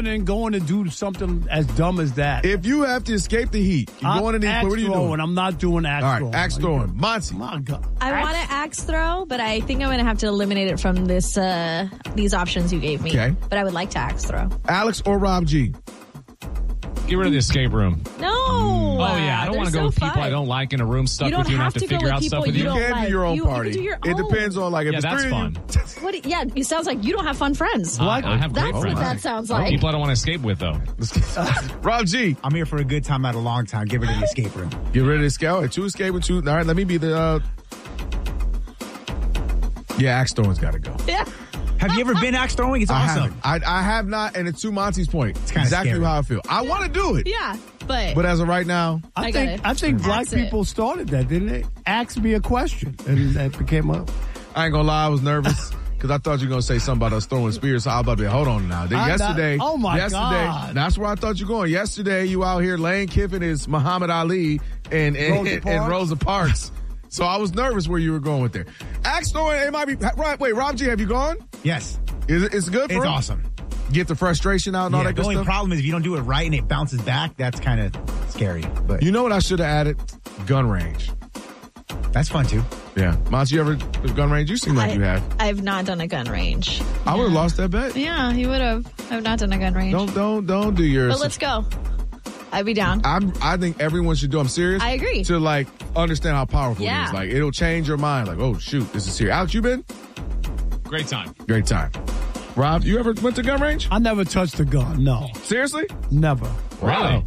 confident in going to do something as dumb as that. If you have to escape the heat, you're going to need. What are you doing? I'm not doing axe throwing. All right, axe throwing. Monty. My God. I want to axe throw, but I think I'm going to have to eliminate it from these options you gave me. Okay. But I would like to axe throw. Alex or Rob G? Get rid of the escape room. No. Oh, yeah. I don't want to go with people I don't like in a room stuck with you and have to figure out stuff with you. You can do your own party. You can do your It own. depends on, like, if it's that's fun. It sounds like you don't have fun friends. I have great friends. That's what that sounds like. People I don't want to escape with, though. Rob G. I'm here for a good time, not a long time. Get rid of the escape room. Get rid of the escape. All right, 2 escape and 2. All right, let me be the... Yeah, axe throwing's got to go. Yeah. Have you ever been axe throwing? It's awesome. I have not, and it's to Monty's point. It's kinda scary. how I feel. I want to do it. Yeah, but as of right now, I think black people started that, didn't they? Ask me a question, and that became up. I ain't gonna lie, I was nervous because I thought you were gonna say something about us throwing spears. So I was about to be, hold on now. Then yesterday, God. That's where I thought you were going. Yesterday, you out here, Lane Kiffin is Muhammad Ali and Rosa Parks. So I was nervous where you were going with there. Axe throwing, it might be right. Wait, Rob G, have you gone? Yes. It's good for It's him? awesome. Get the frustration out and all that good stuff? The only problem is if you don't do it right and it bounces back, that's kind of scary. But you know what I should have added? Gun range. That's fun, too. Yeah. Monty, you ever gun range? You seem like you have. I've not done a gun range. I would have lost that bet. Yeah, you would have. I've not done a gun range. Don't do yours. But let's go. I'd be down. I think everyone should do. I'm serious. I agree. To like understand how powerful it is. Like it'll change your mind. Like, oh shoot, this is serious. Alex, you been? Great time. Great time. Rob, you ever went to gun range? I never touched a gun. No. Seriously? Never. Really?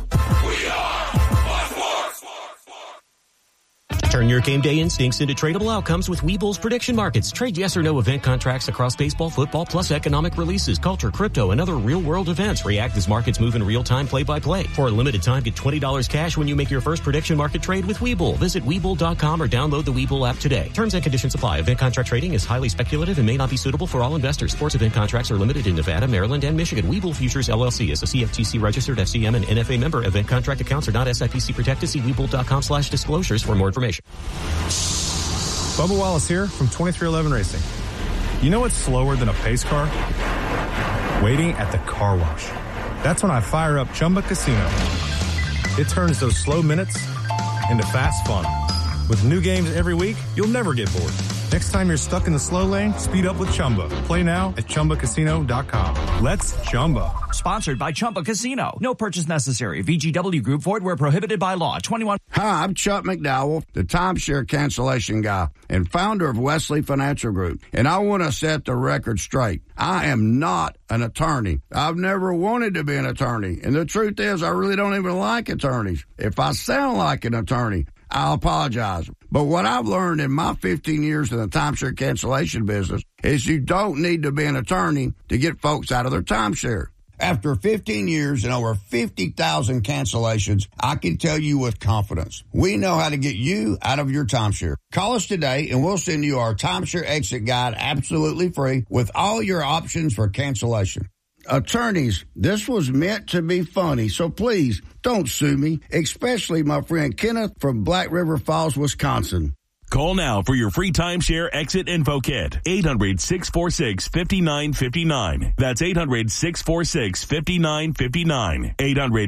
Turn your game day instincts into tradable outcomes with Webull's prediction markets. Trade yes or no event contracts across baseball, football, plus economic releases, culture, crypto, and other real-world events. React as markets move in real time, play-by-play. For a limited time, get $20 cash when you make your first prediction market trade with Webull. Visit Webull.com or download the Webull app today. Terms and conditions apply. Event contract trading is highly speculative and may not be suitable for all investors. Sports event contracts are limited in Nevada, Maryland, and Michigan. Webull Futures, LLC is a CFTC registered FCM and NFA member. Event contract accounts are not SIPC protected. See Webull.com/disclosures for more information. Bubba Wallace here from 2311 Racing. You know what's slower than a pace car? Waiting at the car wash. That's when I fire up Chumba Casino. It turns those slow minutes into fast fun. With new games every week, you'll never get bored. Next time you're stuck in the slow lane, speed up with Chumba. Play now at ChumbaCasino.com. Let's Chumba. Sponsored by Chumba Casino. No purchase necessary. VGW Group. Void where prohibited by law. 21. Hi, I'm Chuck McDowell, the timeshare cancellation guy and founder of Wesley Financial Group. And I want to set the record straight. I am not an attorney. I've never wanted to be an attorney. And the truth is, I really don't even like attorneys. If I sound like an attorney, I'll apologize. But what I've learned in my 15 years in the timeshare cancellation business is you don't need to be an attorney to get folks out of their timeshare. After 15 years and over 50,000 cancellations, I can tell you with confidence, we know how to get you out of your timeshare. Call us today and we'll send you our timeshare exit guide absolutely free with all your options for cancellation. Attorneys, this was meant to be funny, so please don't sue me, especially my friend Kenneth from Black River Falls, Wisconsin. Call now for your free timeshare exit info kit. 800-646-5959. That's 800-646-5959.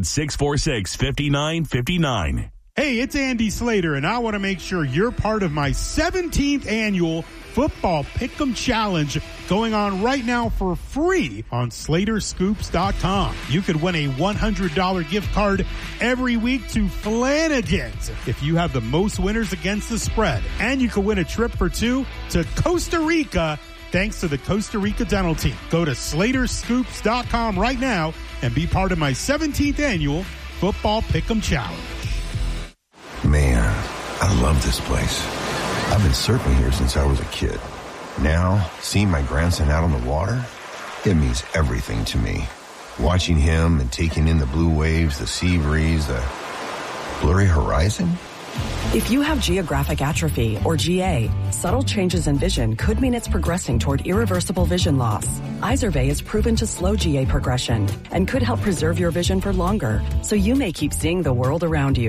800-646-5959. Hey, it's Andy Slater, and I want to make sure you're part of my 17th annual Football Pick'em Challenge going on right now for free on SlaterScoops.com. You could win a $100 gift card every week to Flanagan's if you have the most winners against the spread. And you could win a trip for two to Costa Rica thanks to the Costa Rica Dental Team. Go to SlaterScoops.com right now and be part of my 17th annual Football Pick'em Challenge. Man, I love this place. I've been surfing here since I was a kid. Now, seeing my grandson out on the water, it means everything to me. Watching him and taking in the blue waves, the sea breeze, the blurry horizon. If you have geographic atrophy, or GA, subtle changes in vision could mean it's progressing toward irreversible vision loss. Izervay is proven to slow GA progression and could help preserve your vision for longer, so you may keep seeing the world around you.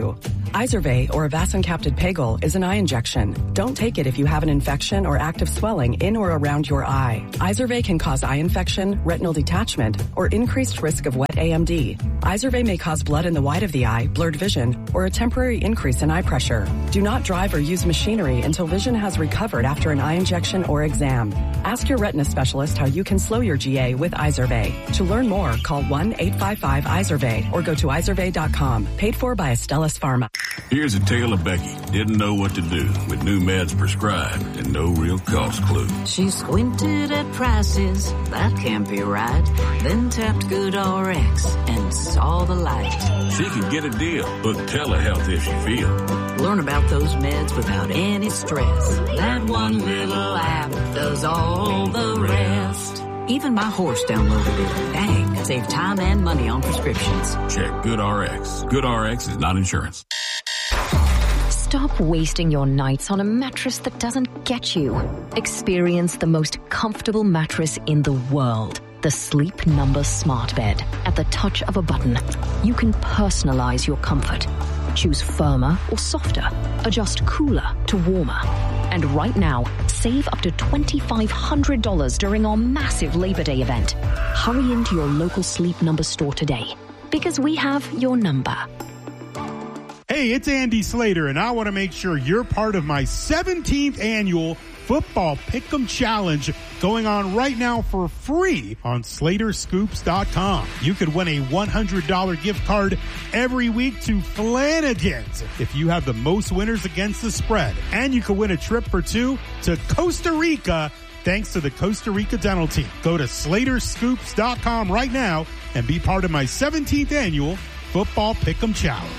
Izervay, or avacincaptad pegol, is an eye injection. Don't take it if you have an infection or active swelling in or around your eye. Izervay can cause eye infection, retinal detachment, or increased risk of wet AMD. Izervay may cause blood in the white of the eye, blurred vision, or a temporary increase in eye pressure. Do not drive or use machinery until vision has recovered after an eye injection or exam. Ask your retina specialist how you can slow your GA with Izervay. To learn more, call 1-855-IZERVAY or go to izervay.com. Paid for by Astellas Pharma. Here's a tale of Becky. Didn't know what to do with new meds prescribed and no real cost clue. She squinted at prices, that can't be right. Then tapped GoodRx and saw the light. She could get a deal, book telehealth if she feels. Learn about those meds without any stress. That one little app does all the rest. Even my horse downloaded it. Dang, save time and money on prescriptions. Check GoodRx. GoodRx is not insurance. Stop wasting your nights on a mattress that doesn't get you. Experience the most comfortable mattress in the world. The Sleep Number Smart Bed. At the touch of a button, you can personalize your comfort. Choose firmer or softer. Adjust cooler to warmer. And right now, save up to $2,500 during our massive Labor Day event. Hurry into your local Sleep Number store today, because we have your number. Hey, it's Andy Slater, and I want to make sure you're part of my 17th annual Football Pick'em Challenge going on right now for free on SlaterScoops.com. You could win a $100 gift card every week to Flanagan's if you have the most winners against the spread. And you could win a trip for two to Costa Rica thanks to the Costa Rica Dental Team. Go to SlaterScoops.com right now and be part of my 17th annual Football Pick'em Challenge.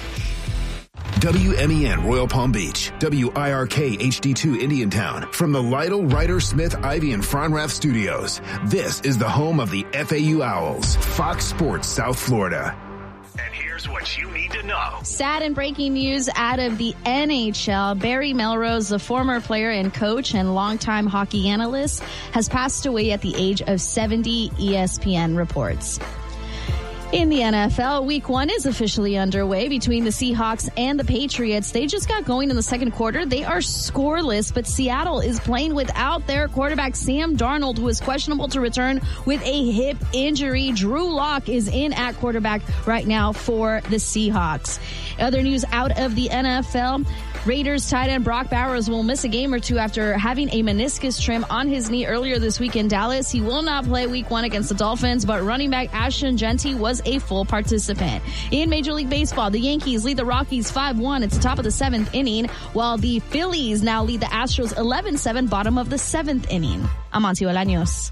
WMEN Royal Palm Beach, WIRK HD2 Indiantown, from the Lytle, Ryder, Smith, Ivy, and Fronrath Studios. This is the home of the FAU Owls, Fox Sports South Florida. And here's what you need to know. Sad and breaking news out of the NHL. Barry Melrose, the former player and coach and longtime hockey analyst, has passed away at the age of 70, ESPN reports. In the NFL, Week 1 is officially underway between the Seahawks and the Patriots. They just got going in the second quarter. They are scoreless, but Seattle is playing without their quarterback, Sam Darnold, who is questionable to return with a hip injury. Drew Lock is in at quarterback right now for the Seahawks. Other news out of the NFL, Raiders tight end Brock Bowers will miss a game or two after having a meniscus trim on his knee earlier this week in Dallas. He will not play Week 1 against the Dolphins, but running back Ashton Genty was a full participant. In Major League Baseball, the Yankees lead the Rockies 5-1. It's the top of the 7th inning, while the Phillies now lead the Astros 11-7, bottom of the 7th inning. I'm Auntie Olaños.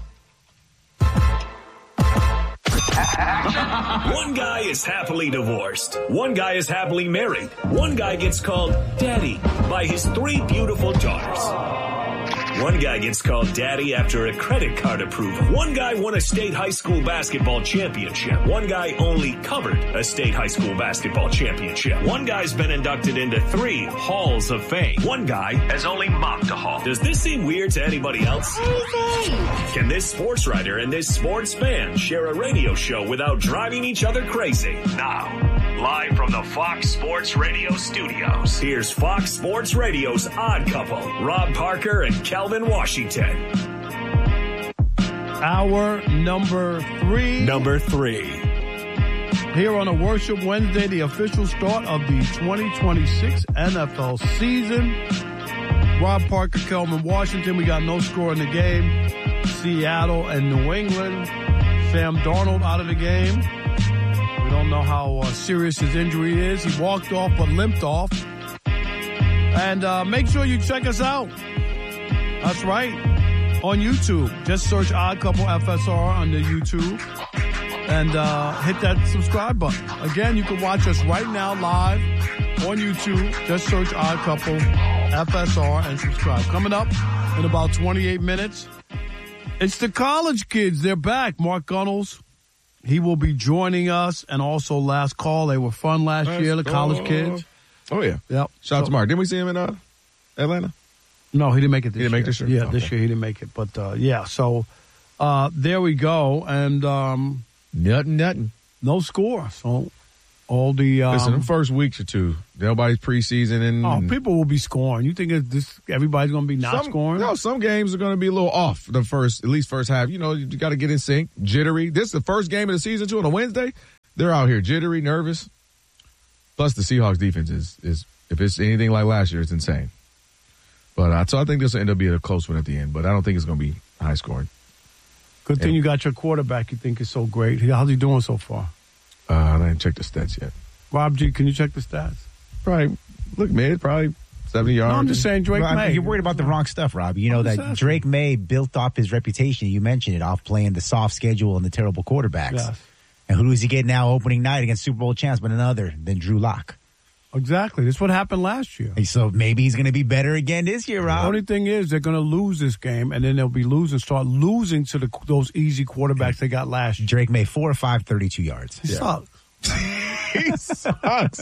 One guy is happily divorced. One guy is happily married. One guy gets called daddy by his 3 beautiful daughters. One guy gets called daddy after a credit card approval. One guy won a state high school basketball championship. One guy only covered a state high school basketball championship. One guy's been inducted into 3 halls of fame. One guy has only mopped a hall. Does this seem weird to anybody else? Can this sports writer and this sports fan share a radio show without driving each other crazy? Now, live from the Fox Sports Radio studios, here's Fox Sports Radio's Odd Couple, Rob Parker and Calvin Washington. Hour number 3. Number 3. Here on a Worship Wednesday, the official start of the 2026 NFL season. Rob Parker, Calvin Washington. We got no score in the game. Seattle and New England. Sam Darnold out of the game. We don't know how serious his injury is. He walked off but limped off. And make sure you check us out. That's right. On YouTube. Just search Odd Couple FSR under YouTube. And hit that subscribe button. Again, you can watch us right now live on YouTube. Just search Odd Couple FSR and subscribe. Coming up in about 28 minutes, it's the college kids. They're back. Mark Gunnels, he will be joining us. And also Last Call. They were fun last year, the college kids. Oh, yeah. Yep. Shout out to Mark. Didn't we see him in Atlanta? No, he didn't make it this year. He didn't make this year? Yeah, this year he didn't make it. But, yeah, so there we go. And nothing. No score. So All the listen, the first weeks or two, nobody's preseason and people will be scoring. You think everybody's going to be not scoring? No, some games are going to be a little off at least first half. You know, you got to get in sync, jittery. This is the first game of the season too on a Wednesday. They're out here jittery, nervous. Plus, the Seahawks defense is if it's anything like last year, it's insane. But so I think this will end up being a close one at the end. But I don't think it's going to be high scoring. Good thing you got your quarterback. You think is so great. How's he doing so far? I didn't check the stats yet. Rob G, can you check the stats? Probably look mid, probably 70 yards. No, I'm just saying Drake May. You're worried about the wrong stuff, Rob. You know that Drake May built off his reputation. You mentioned it, off playing the soft schedule and the terrible quarterbacks. Yes. And who does he get now opening night against Super Bowl champs but none other than Drew Lock? Exactly. That's what happened last year. So maybe he's going to be better again this year, Rob. The only thing is they're going to lose this game, and then they'll start losing to those easy quarterbacks they got last year. Drake May, 4 or 5, 32 yards. He sucks. He sucks.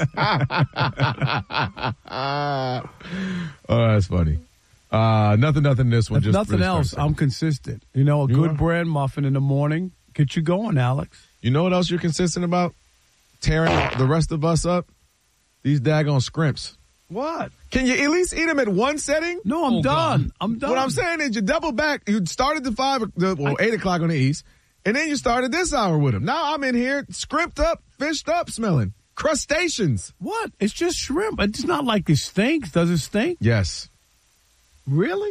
Oh, that's funny. Nothing this one. If nothing else, I'm consistent. You know, a good bread muffin in the morning. Get you going, Alex. You know what else you're consistent about? Tearing the rest of us up? These daggone scrimps. What? Can you at least eat them at one setting? No, I'm done. I'm done. What I'm saying is you double back. You started at 8 o'clock on the East, and then you started this hour with them. Now I'm in here scrimped up, fished up, smelling. Crustaceans. What? It's just shrimp. It's not like it stinks. Does it stink? Yes. Really?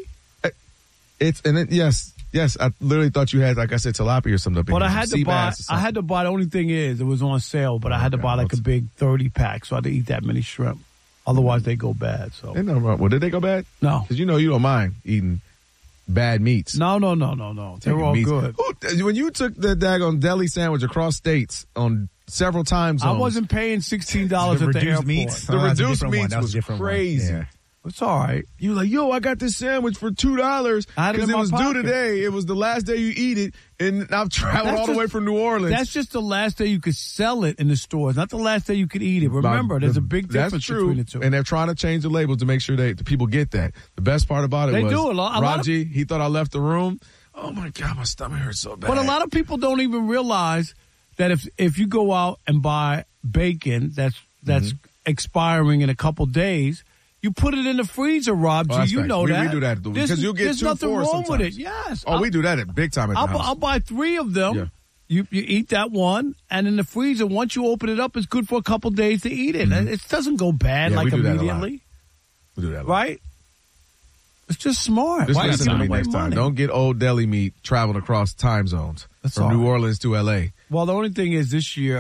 Yes. I literally thought you had, like I said, tilapia or something. But I had to buy. The only thing is, it was on sale. But I had to buy like a big 30 pack, so I had to eat that many shrimp. Otherwise, they go bad. So. Well, did they go bad? No, because you know you don't mind eating bad meats. No. They're all good. When you took the daggone deli sandwich across states on several times, I wasn't paying $16 at the airport. Meats? The reduced meats was crazy. Yeah. It's all right. You were like, yo, I got this sandwich for $2 because it was due today. It was the last day you eat it, and I've traveled all the way from New Orleans. That's just the last day you could sell it in the stores, not the last day you could eat it. Remember, there's a big difference between the two. And they're trying to change the labels to make sure the people get that. The best part about it was do a lot. Raji, he thought I left the room. Oh, my God, my stomach hurts so bad. But a lot of people don't even realize that if you go out and buy bacon that's expiring in a couple days, you put it in the freezer, Rob. Oh, you know that. We do that because you'll get 2 for nothing wrong sometimes. with it. Yes. Oh, we do that at big time at the house. I'll buy 3 of them. Yeah. You eat that one, and in the freezer, once you open it up, it's good for a couple days to eat it. Mm-hmm. It doesn't go bad immediately. We do that right? It's just smart. Just listen to me next time. Don't get old deli meat traveling across time zones from New Orleans to L.A. Well, the only thing is this year,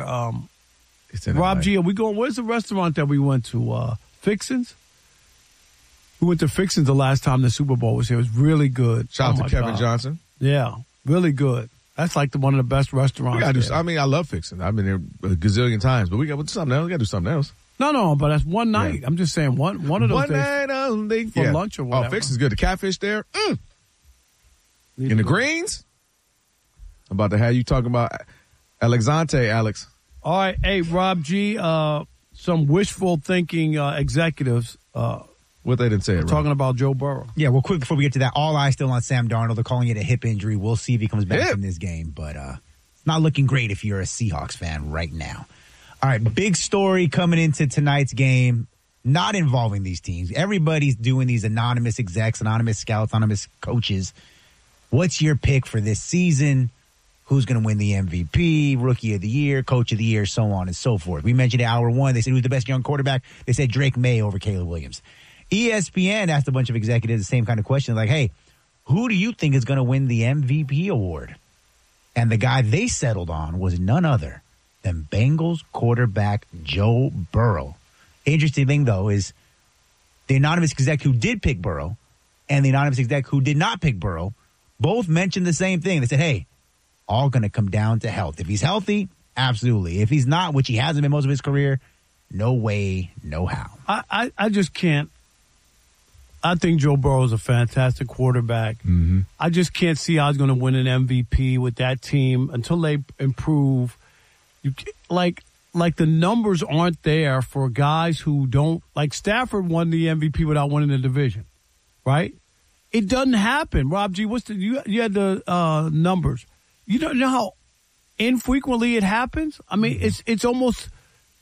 Rob G, are we going? Where's the restaurant that we went to? Fixins? We went to Fixins the last time the Super Bowl was here. It was really good. Shout out to Kevin Johnson. Yeah, really good. That's like one of the best restaurants. I love Fixins. I've been there a gazillion times, but we got to do something else. We got to do something else. No, but that's one night. Yeah. I'm just saying one of those one night only for lunch or whatever. Oh, Fixins good. The catfish there. In the greens. I'm about to have you talking about Alexante, Alex. All right. Hey, Rob G, some wishful thinking executives. What they didn't say, talking about Joe Burrow. Yeah, well, quick before we get to that, all eyes still on Sam Darnold. They're calling it a hip injury. We'll see if he comes back in this game, but it's not looking great if you're a Seahawks fan right now. All right, big story coming into tonight's game, not involving these teams. Everybody's doing these anonymous execs, anonymous scouts, anonymous coaches. What's your pick for this season? Who's going to win the MVP, Rookie of the Year, Coach of the Year, so on and so forth. We mentioned in hour one, they said who's the best young quarterback. They said Drake May over Caleb Williams. ESPN asked a bunch of executives the same kind of question, like, hey, who do you think is going to win the MVP award? And the guy they settled on was none other than Bengals quarterback Joe Burrow. Interesting thing, though, is the anonymous exec who did pick Burrow and the anonymous exec who did not pick Burrow both mentioned the same thing. They said, hey, all going to come down to health. If he's healthy, absolutely. If he's not, which he hasn't been most of his career, no way, no how. I just can't. I think Joe Burrow is a fantastic quarterback. Mm-hmm. I just can't see how he's going to win an MVP with that team until they improve. Like the numbers aren't there for guys who don't. Like Stafford won the MVP without winning the division, right? It doesn't happen. Rob G, you had the numbers. You don't know how infrequently it happens. I mean, it's almost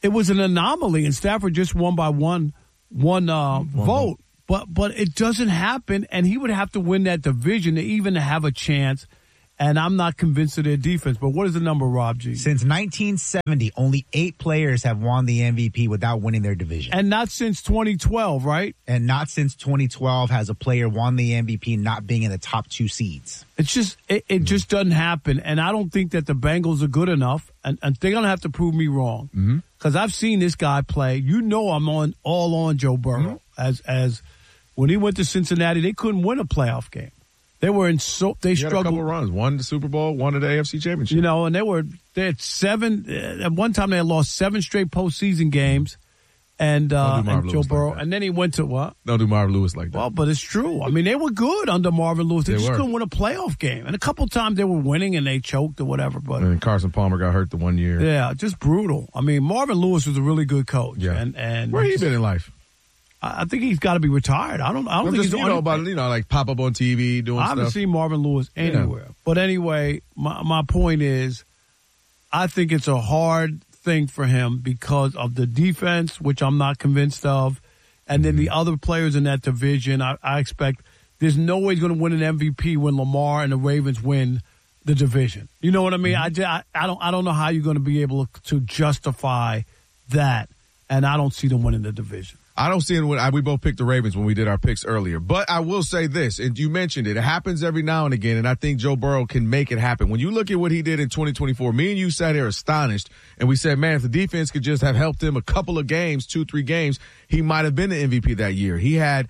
it was an anomaly, and Stafford just won by one vote. But it doesn't happen, and he would have to win that division to even have a chance. And I'm not convinced of their defense. But what is the number, Rob G? Since 1970, only 8 players have won the MVP without winning their division. And not since 2012, right? And not since 2012 has a player won the MVP not being in the top 2 seeds. It's just it just doesn't happen. And I don't think that the Bengals are good enough. And they're going to have to prove me wrong. Because I've seen this guy play. You know I'm all on Joe Burrow. As when he went to Cincinnati, they couldn't win a playoff game. They were they struggled. Had a couple runs, won the Super Bowl, won the AFC Championship. You know, and they had 7. At one time, they had lost 7 straight postseason games, and Joe Burrow. Like and then he went to what? Don't do Marvin Lewis like that. Well, but it's true. I mean, they were good under Marvin Lewis. They just couldn't win a playoff game, and a couple times they were winning and they choked or whatever. But and Carson Palmer got hurt the one year. Yeah, just brutal. I mean, Marvin Lewis was a really good coach. Yeah, and where he been in life? I think he's got to be retired. I don't think he's like pop up on TV doing stuff. I haven't seen Marvin Lewis anywhere. Yeah. But anyway, my point is, I think it's a hard thing for him because of the defense, which I'm not convinced of, and then the other players in that division. I expect there's no way he's going to win an MVP when Lamar and the Ravens win the division. You know what I mean? I don't know how you're going to be able to justify that, and I don't see them winning the division. I don't see it we both picked the Ravens when we did our picks earlier. But I will say this, and you mentioned it. It happens every now and again, and I think Joe Burrow can make it happen. When you look at what he did in 2024, me and you sat here astonished, and we said, man, if the defense could just have helped him a couple of games, 2-3 games, he might have been the MVP that year. He had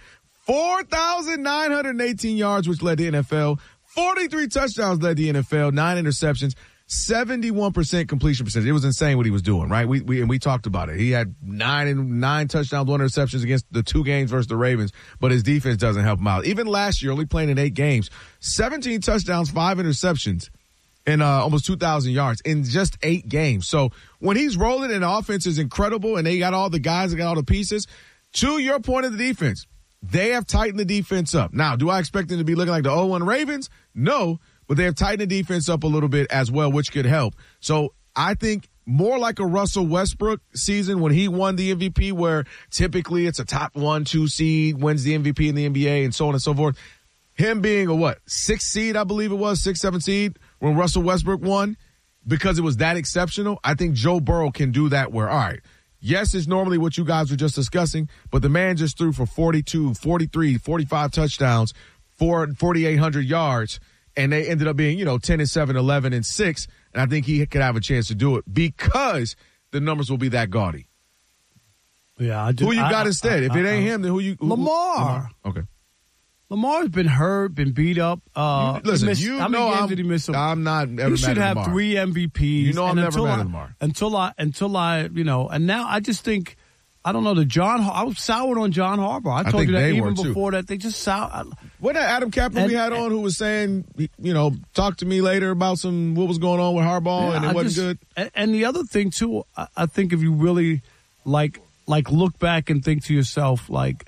4,918 yards, which led the NFL. 43 touchdowns led the NFL, 9 interceptions. 71% completion percentage. It was insane what he was doing, right? We talked about it. He had 9 touchdowns, 1 interceptions against the 2 games versus the Ravens, but his defense doesn't help him out. Even last year, only playing in 8 games, 17 touchdowns, 5 interceptions, and almost 2,000 yards in just 8 games. So when he's rolling and the offense is incredible and they got all the guys, they got all the pieces, to your point of the defense, they have tightened the defense up. Now, do I expect them to be looking like the 0-1 Ravens? No. But they have tightened the defense up a little bit as well, which could help. So I think more like a Russell Westbrook season when he won the MVP, where typically it's a top 1-2 seed, wins the MVP in the NBA, and so on and so forth. Him being a 6th seed, I believe it was, 6th, 7th seed when Russell Westbrook won, because it was that exceptional. I think Joe Burrow can do that where, all right, yes, it's normally what you guys were just discussing, but the man just threw for 42, 43, 45 touchdowns, 4,800 yards. And they ended up being, 10-7, 11-6. And I think he could have a chance to do it because the numbers will be that gaudy. Yeah. Who you got instead? If it ain't him, then who you? Lamar. Okay. Lamar's been hurt, been beat up. Listen, how many games did he miss? I'm not ever mad at Lamar. He should have 3 MVPs. I'm never mad at Lamar. Until I, and now I just think, I don't know, I was soured on John Harbaugh. I told you that even before that. They just soured. What that Adam Kaplan we had on who was saying, talk to me later about what was going on with Harbaugh and it wasn't good. And the other thing too, I think if you really like look back and think to yourself,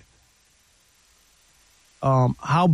how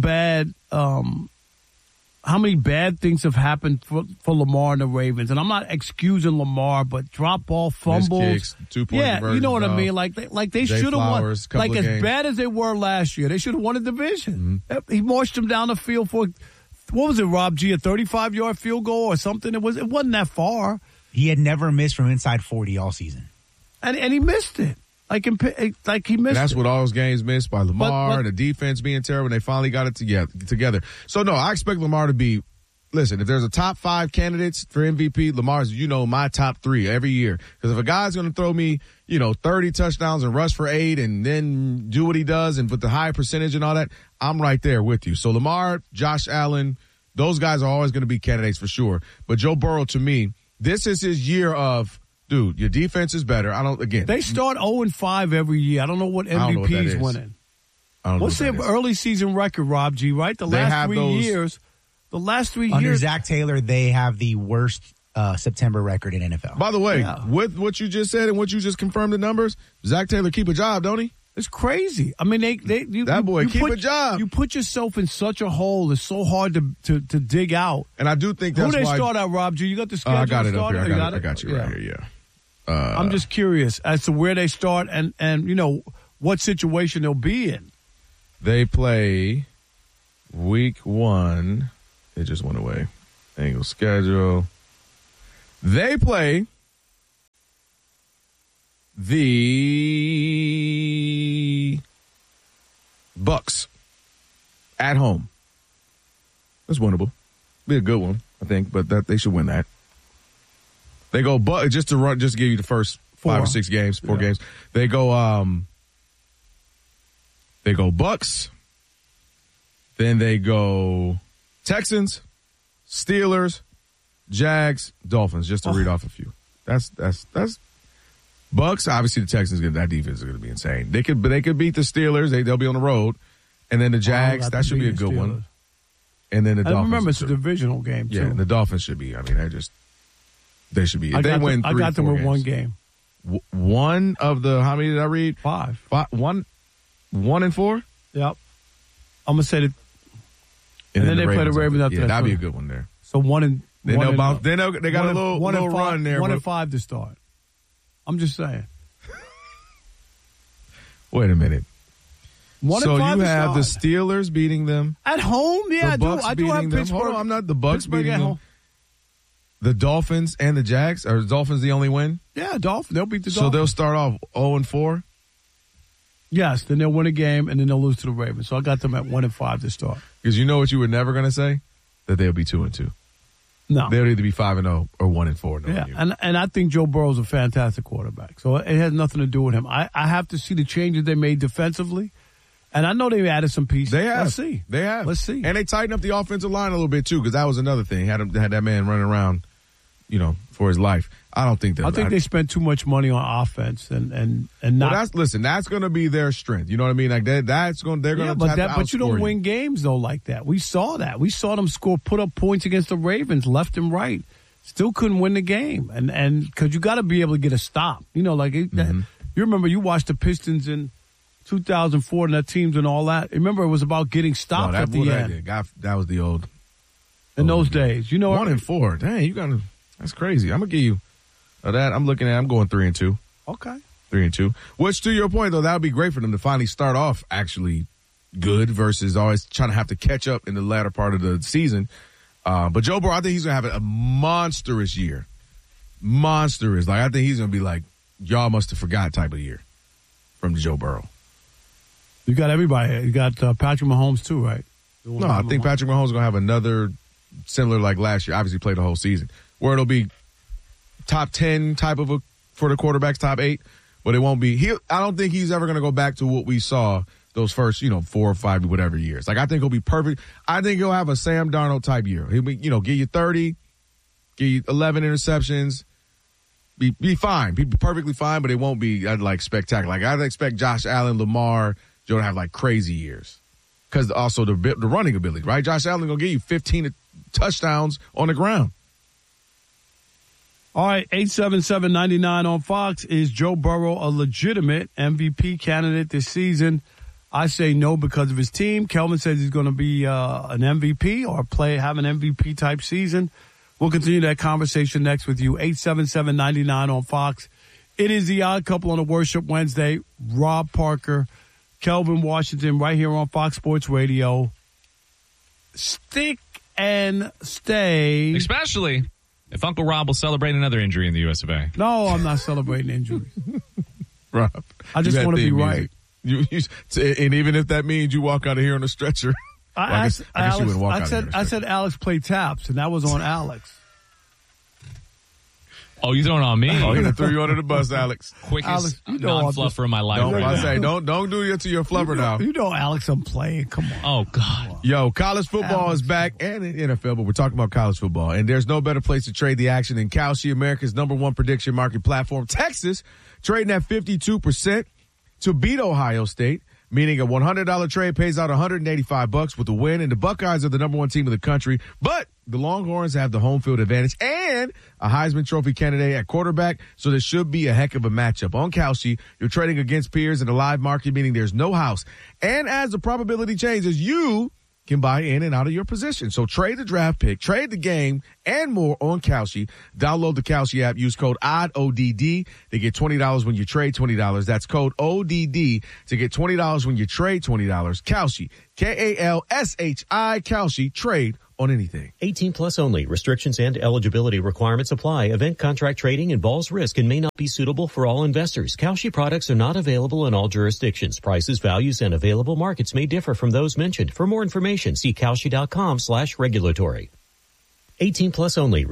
many bad things have happened for Lamar and the Ravens. And I'm not excusing Lamar, but drop ball, fumbles. Missed kicks, 2-point conversions. You know what I mean? Like they should have won. Like as games. Bad as they were last year, they should have won a division. Mm-hmm. He marched them down the field for, what was it, Rob G, a 35-yard field goal or something? It wasn't that far. He had never missed from inside 40 all season. And he missed it. Like he missed and that's it. what all those games missed by Lamar, the defense being terrible, and they finally got it together. So, no, I expect Lamar to be, listen, if there's a top 5 candidates for MVP, Lamar's, my top 3 every year. Because if a guy's going to throw me, 30 touchdowns and rush for 8 and then do what he does and with the high percentage and all that, I'm right there with you. So, Lamar, Josh Allen, those guys are always going to be candidates for sure. But Joe Burrow, to me, this is his year of, dude, your defense is better. They start 0-5 every year. I don't know what MVP is winning. What's their early season record, Rob G, right? The last 3 years. Under Zach Taylor, they have the worst September record in NFL. By the way, with what you just said and what you just confirmed the numbers, Zach Taylor keep a job, don't he? It's crazy. I mean, that boy keep a job. You put yourself in such a hole. It's so hard to dig out. And I do think that's why. Who they start out, Rob G? You got the schedule? I got it up here. I got you right here, yeah. I'm just curious as to where they start and you know, what situation they'll be in. They play week 1. It just went away. Angle schedule. They play the Bucks at home. That's winnable. Be a good one, I think, but that they should win that. They go just to give you the first 5 or 6 games, 4 games. They go Bucks. Then they go Texans, Steelers, Jags, Dolphins, just to read off a few. That's Bucks. Obviously, the Texans, that defense is going to be insane. They could beat the Steelers. They'll be on the road, and then the Jags. That should be a good one. And then the Dolphins. Remember, it's a divisional game too. Yeah, and the Dolphins should be. I mean, they should be. I got them with 1 game. One of the, how many did I read? 5. 1 and 4. Yep. I'm gonna say that. And then they play the Ravens after that. Yeah, that'd be a good one there. So 1 and. Then they got a little run there. 1 and 5 to start. I'm just saying. Wait a minute. 1 so and 5 you to have start. the Steelers beating them At home? Yeah, I do have Pittsburgh. Hold on, I'm not the Bucks Pittsburgh beating at them. home. The Dolphins and the Jags? Are the Dolphins the only win? Yeah, Dolphins. They'll beat the So Dolphins. they'll start off 0-4? Yes, then they'll win a game, and then they'll lose to the Ravens. So I got them at 1 and 5 to start. Because you know what you were never going to say? That they'll be 2-2. No. They'll either be 5-0 or 1-4. Yeah, and I think Joe Burrow's a fantastic quarterback. So it has nothing to do with him. I have to see the changes they made defensively. And I know they added some pieces. They have. Let's see. They have. Let's see. And they tightened up the offensive line a little bit, too, because that was another thing. Had that man running around, for his life. I don't think that. I think they spent too much money on offense and not. Well, that's going to be their strength. You know what I mean? Like they're going to. But you don't win games though like that. We saw that. We saw them put up points against the Ravens left and right. Still couldn't win the game, and because you got to be able to get a stop. You remember you watched the Pistons in 2004 and their teams and all that. Remember it was about getting stopped at the end. That was the old. In those days, 1 and 4. Dang, you got to. That's crazy. I'm gonna give you that. I'm going 3-2. Okay, 3-2. Which, to your point though, that would be great for them to finally start off actually good versus always trying to have to catch up in the latter part of the season. But Joe Burrow, I think he's gonna have a monstrous year. Monstrous. I think he's gonna be like y'all must have forgot type of year from Joe Burrow. You got everybody. You got Patrick Mahomes too, right? No, I think Patrick Mahomes is gonna have another similar like last year. Obviously, played the whole season. Where it'll be top 10 type of for the quarterbacks, top 8, but it won't be. I don't think he's ever going to go back to what we saw those first, 4 or 5, whatever years. I think he'll be perfect. I think he'll have a Sam Darnold type year. He'll be, give you 30, give you 11 interceptions, be fine, be perfectly fine, but it won't be spectacular. I'd expect Josh Allen, Lamar, Joe to have crazy years because also the running ability, right? Josh Allen gonna give you 15 touchdowns on the ground. All right, 877-99 on Fox. Is Joe Burrow a legitimate MVP candidate this season? I say no because of his team. Kelvin says he's going to be an MVP or have an MVP type season. We'll continue that conversation next with you. 877-99 on Fox. It is the Odd Couple on a Worship Wednesday. Rob Parker, Kelvin Washington, right here on Fox Sports Radio. Stick and stay. Especially if Uncle Rob will celebrate another injury in the US of A. No, I'm not celebrating injuries. Rob, I just want to be right. And even if that means you walk out of here on a stretcher. I said Alex played taps, and that was on Alex. Oh, you throwing on me? Oh, he threw you under the bus, Alex. Quickest non-fluffer in my life. Don't do it to your fluffer now. You know, Alex, I'm playing. Come on. Oh, God. Yo, college football is back, and in NFL, but we're talking about college football. And there's no better place to trade the action than Kalshi, America's #1 prediction market platform. Texas trading at 52% to beat Ohio State, meaning a $100 trade pays out $185 with the win, and the Buckeyes are the #1 team in the country. But the Longhorns have the home field advantage and a Heisman Trophy candidate at quarterback, so there should be a heck of a matchup. On Kalshi, you're trading against peers in a live market, meaning there's no house. And as the probability changes, you can buy in and out of your position. So trade the draft pick, trade the game, and more on Kalshi. Download the Kalshi app. Use code ODD to get $20 when you trade $20. That's code ODD to get $20 when you trade $20. Kalshi, Kalshi, Kalshi, trade on anything. 18 plus only. Restrictions and eligibility requirements apply. Event contract trading involves risk and may not be suitable for all investors. Kalshi products are not available in all jurisdictions. Prices, values, and available markets may differ from those mentioned. For more information, see Kalshi.com/regulatory. 18 plus only.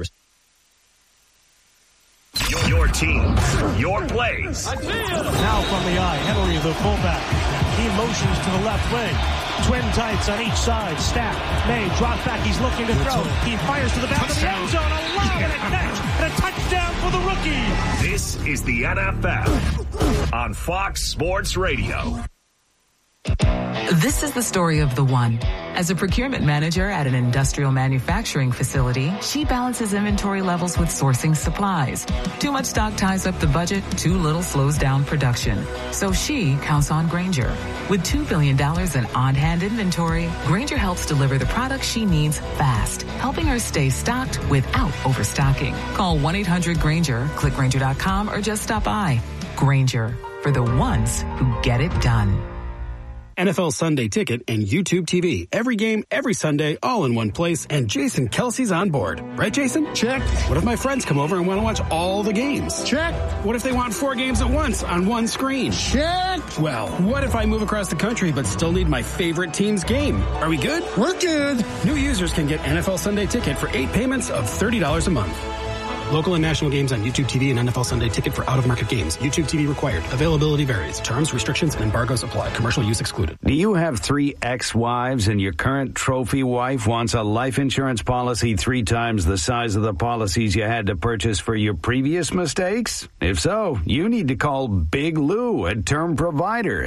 Your team, your plays. Now from the eye, Henry, the fullback. He motions to the left wing. Twin tights on each side. Snap. May drop back. He's looking to throw. He fires to the back of the end zone. A lob and a catch and a touchdown for the rookie. This is the NFL on Fox Sports Radio. This is the story of the one. As a procurement manager at an industrial manufacturing facility, she balances inventory levels with sourcing supplies. Too much stock ties up the budget, too little slows down production. So she counts on Grainger. With $2 billion in on-hand inventory, Grainger helps deliver the products she needs fast, helping her stay stocked without overstocking. Call 1-800-GRAINGER, click Grainger.com, or just stop by. Grainger, for the ones who get it done. NFL Sunday Ticket and YouTube TV. Every game, every Sunday, all in one place, and Jason Kelsey's on board. Right, Jason? Check. What if my friends come over and want to watch all the games? Check. What if they want 4 games at once on one screen? Check. Well, what if I move across the country but still need my favorite team's game? Are we good? We're good. New users can get NFL Sunday Ticket for 8 payments of $30 a month. Local and national games on YouTube TV and NFL Sunday Ticket for out-of-market games. YouTube TV required. Availability varies. Terms, restrictions, and embargoes apply. Commercial use excluded. Do you have 3 ex-wives and your current trophy wife wants a life insurance policy 3 times the size of the policies you had to purchase for your previous mistakes? If so, you need to call Big Lou at Term Provider,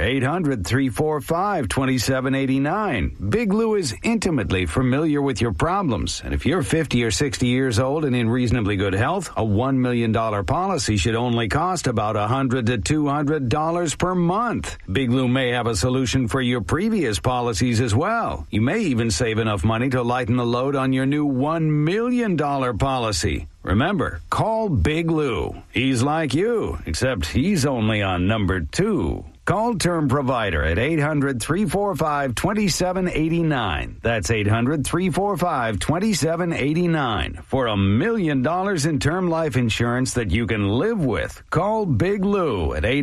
800-345-2789. Big Lou is intimately familiar with your problems, and if you're 50 or 60 years old and in reasonably good health, a $1 million policy should only cost about $100 to $200 per month. Big Lou may have a solution for your previous policies as well. You may even save enough money to lighten the load on your new $1 million policy. Remember, call Big Lou. He's like you, except he's only on number 2. Call Term Provider at 800-345-2789. That's 800-345-2789 for $1 million in term life insurance that you can live with. Call Big Lou at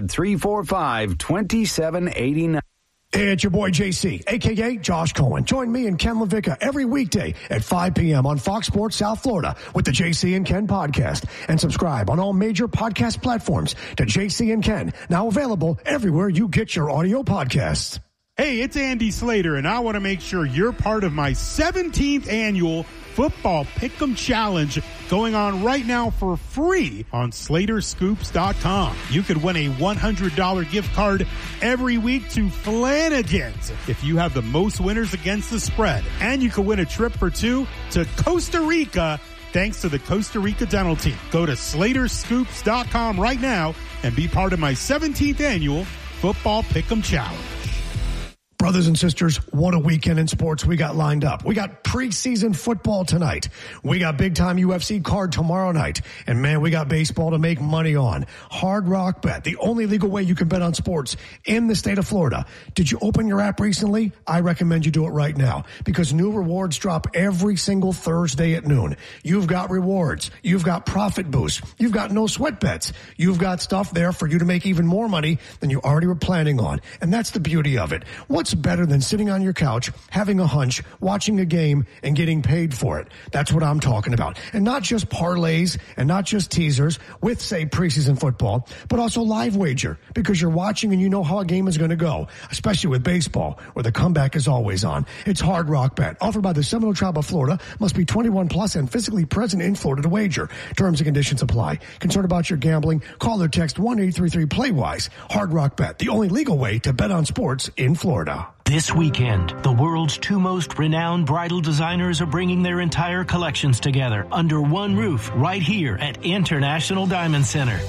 800-345-2789. Hey, it's your boy JC, a.k.a. Josh Cohen. Join me and Ken LaVicka every weekday at 5 p.m. on Fox Sports South Florida with the JC and Ken podcast. And subscribe on all major podcast platforms to JC and Ken, now available everywhere you get your audio podcasts. Hey, it's Andy Slater, and I want to make sure you're part of my 17th annual Football Pick'em Challenge going on right now for free on SlaterScoops.com. You could win a $100 gift card every week to Flanagan's if you have the most winners against the spread. And you could win a trip for 2 to Costa Rica thanks to the Costa Rica Dental Team. Go to SlaterScoops.com right now and be part of my 17th annual Football Pick'em Challenge. Brothers and sisters, what a weekend in sports we got lined up. We got preseason football tonight. We got big-time UFC card tomorrow night. And, man, we got baseball to make money on. Hard Rock Bet, the only legal way you can bet on sports in the state of Florida. Did you open your app recently? I recommend you do it right now because new rewards drop every single Thursday at noon. You've got rewards. You've got profit boosts. You've got no sweat bets. You've got stuff there for you to make even more money than you already were planning on. And that's the beauty of it. What's better than sitting on your couch, having a hunch, watching a game, and getting paid for it? That's what I'm talking about. And not just parlays and not just teasers with, say, preseason football, but also live wager because you're watching and you know how a game is going to go, especially with baseball where the comeback is always on. It's Hard Rock Bet, offered by the Seminole Tribe of Florida, must be 21 plus and physically present in Florida to wager. Terms and conditions apply. Concerned about your gambling? Call or text 1-833-PLAY-WISE. Hard Rock Bet, the only legal way to bet on sports in Florida. This weekend, the world's 2 most renowned bridal designers are bringing their entire collections together under one roof right here at International Diamond Center.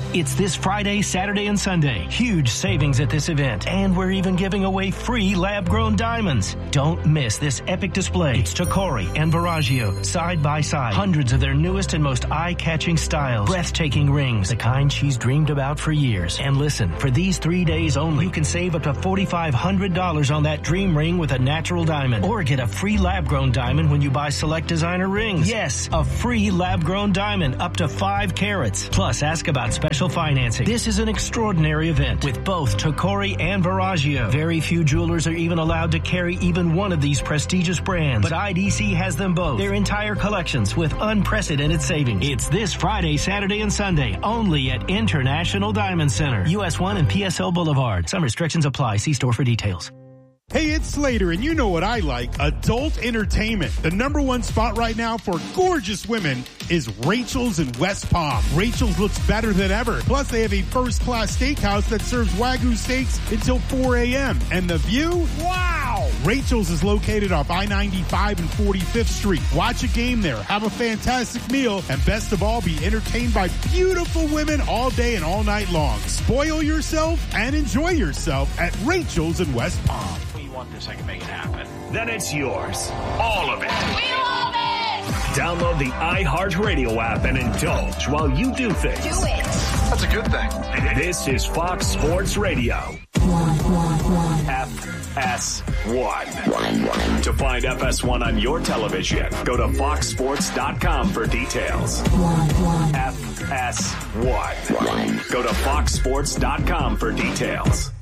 It's this Friday, Saturday, and Sunday. Huge savings at this event. And we're even giving away free lab-grown diamonds. Don't miss this epic display. It's Tacori and Verragio, side by side. Hundreds of their newest and most eye-catching styles. Breathtaking rings, the kind she's dreamed about for years. And listen, for these 3 days only, you can save up to $4,500 on that dream ring with a natural diamond. Or get a free lab-grown diamond when you buy select designer rings. Yes, a free lab-grown diamond up to 5 carats. Plus, ask about special financing. This is an extraordinary event with both Tacori and Verragio. Very few jewelers are even allowed to carry even one of these prestigious brands, but IDC has them both. Their entire collections with unprecedented savings. It's this Friday, Saturday, and Sunday only at International Diamond Center, US 1 and PSL Boulevard. Some restrictions apply. See store for details. Hey, it's Slater, and you know what I like, adult entertainment. The number one spot right now for gorgeous women is Rachel's in West Palm. Rachel's looks better than ever. Plus, they have a first-class steakhouse that serves Wagyu steaks until 4 a.m. And the view? Wow! Rachel's is located off I-95 and 45th Street. Watch a game there, have a fantastic meal, and best of all, be entertained by beautiful women all day and all night long. Spoil yourself and enjoy yourself at Rachel's in West Palm. This, I can make it happen. Then it's yours. All of it. We love it! Download the iHeartRadio app and indulge while you do things. Do it. That's a good thing. This is Fox Sports Radio. FS1. To find FS1 on your television, go to foxsports.com for details. FS1. Go to foxsports.com for details.